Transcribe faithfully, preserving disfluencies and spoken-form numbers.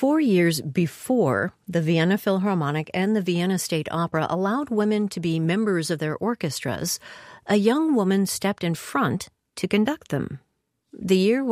Four years before the Vienna Philharmonic and the Vienna State Opera allowed women to be members of their orchestras, a young woman stepped in front to conduct them. The year